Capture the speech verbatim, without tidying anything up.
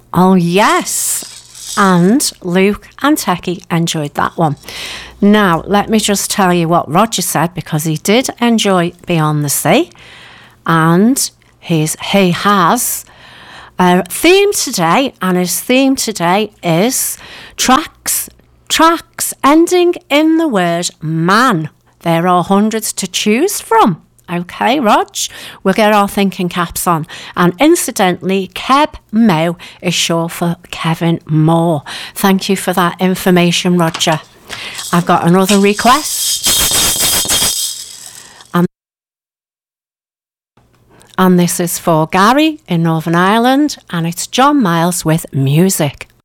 Oh, yes. And Luke and Techie enjoyed that one. Now, let me just tell you what Roger said, because he did enjoy Beyond the Sea. And he's, he has a theme today, and his theme today is tracks, tracks ending in the word man. There are hundreds to choose from. Okay, Rog, we'll get our thinking caps on. And incidentally, Keb Mo is short for Kevin Moore. Thank you for that information, Roger. I've got another request. And, and this is for Gary in Northern Ireland, and it's John Miles with Music.